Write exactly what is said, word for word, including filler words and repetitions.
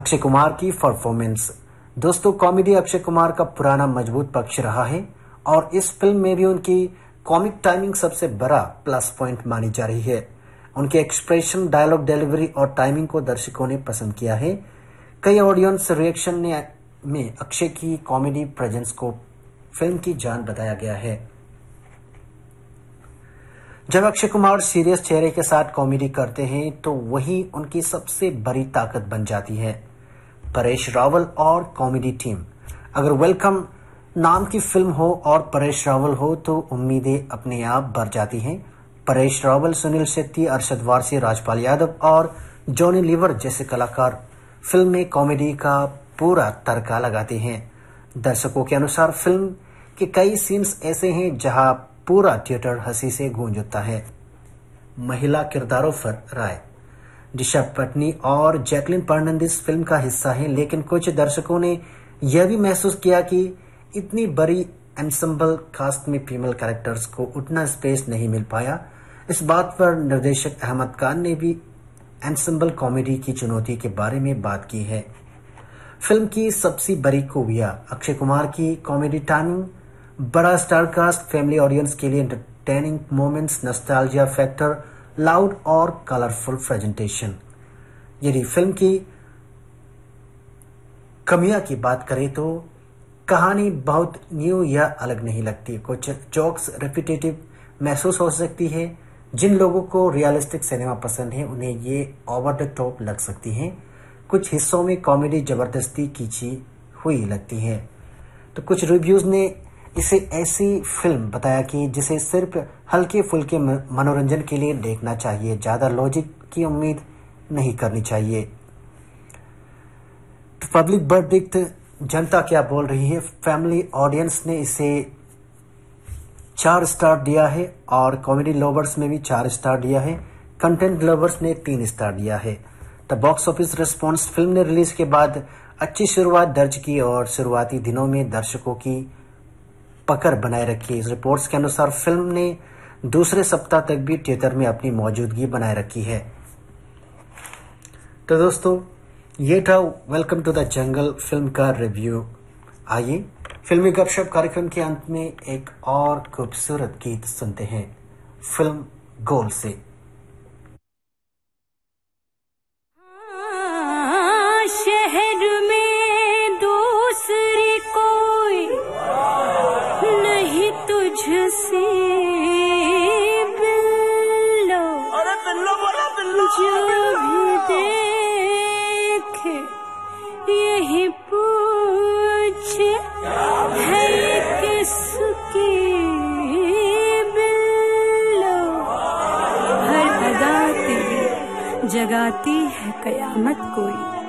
अक्षय कुमार की परफॉर्मेंस। दोस्तों, कॉमेडी अक्षय कुमार का पुराना मजबूत पक्ष रहा है और इस फिल्म में भी उनकी कॉमिक टाइमिंग सबसे बड़ा प्लस पॉइंट मानी जा रही है। उनके एक्सप्रेशन, डायलॉग डिलीवरी और टाइमिंग को दर्शकों ने पसंद किया है। कई ऑडियंस रिएक्शन ने में अक्षय की कॉमेडी प्रेजेंस को फिल्म की जान बताया गया है। जब अक्षय कुमार सीरियस चेहरे के साथ कॉमेडी करते हैं तो वही उनकी सबसे बड़ी ताकत बन जाती है। परेश रावल और कॉमेडी टीम। अगर वेलकम नाम की फिल्म हो और परेश रावल हो तो उम्मीदें अपने आप बढ़ जाती हैं। परेश रावल, सुनील शेट्टी, अरशद वारसी, राजपाल यादव और जॉनी लीवर जैसे कलाकार फिल्म में कॉमेडी का पूरा तड़का लगाते हैं। दर्शकों के अनुसार फिल्म के कई सीन्स ऐसे हैं जहां पूरा थिएटर हंसी से गूंज उठता है। महिला किरदारों पर राय। दिशा पटनी और जैकलिन फर्नांडिस फिल्म का हिस्सा हैं, लेकिन कुछ दर्शकों ने यह भी महसूस किया कि इतनी बड़ी एंसेंबल कास्ट में फीमेल कैरेक्टर्स को उतना स्पेस नहीं मिल पाया। इस बात पर निर्देशक अहमद खान ने भी एंसेंबल कॉमेडी की चुनौती के बारे में बात की है। फिल्म की सबसे बड़ी खूबियां। अक्षय कुमार की कॉमेडी टाइमिंग, बड़ा स्टार कास्ट, फैमिली ऑडियंस के लिए entertaining moments, nostalgia factor, loud और कलरफुल प्रेजेंटेशन। यदि फिल्म की कमियां की बात करें तो कहानी बहुत न्यू या अलग नहीं लगती। कुछ जोक्स रिपीटेटिव महसूस हो सकती है। जिन लोगों को रियलिस्टिक सिनेमा पसंद है उन्हें ये ओवर द टॉप लग सकती है। कुछ हिस्सों में कॉमेडी जबरदस्ती खींची हुई लगती है। तो कुछ रिव्यूज ने इसे ऐसी फिल्म बताया कि जिसे सिर्फ हल्के फुल्के मनोरंजन के लिए देखना चाहिए, ज्यादा लॉजिक की उम्मीद नहीं करनी चाहिए। तो पब्लिक वर्डिक्ट, जनता क्या बोल रही है। फैमिली ऑडियंस ने इसे चार स्टार दिया है और कॉमेडी लवर्स में भी चार स्टार दिया है। कंटेंट लवर्स ने तीन स्टार दिया है। The box office response. Film ने रिलीज के बाद अच्छी शुरुआत दर्ज की और शुरुआती दिनों में दर्शकों की पकड़ बनाए रखी। इस रिपोर्ट्स के अनुसार फिल्म ने दूसरे सप्ताह तक भी थिएटर में अपनी मौजूदगी बनाए रखी है। तो दोस्तों, ये था welcome to the jungle film का रिव्यू। आइए फिल्मी गपशप कार्यक्रम के अंत में एक और खूबसूरत गीत सुनते हैं फिल्म गोल से। शहर में दूसरी कोई नहीं तुझसे बिल्लो। अरे बिल्लो बोला, बिल्लो। जो भी देखे यही पूछे है किसकी बिल्लो। हर अदा तेरी जगाती है कयामत कोई।